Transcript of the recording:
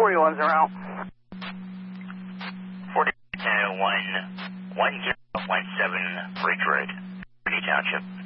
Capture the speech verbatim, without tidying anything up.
forty-one zero. forty-one one zero one seven, Bridge Road, Pretty Township.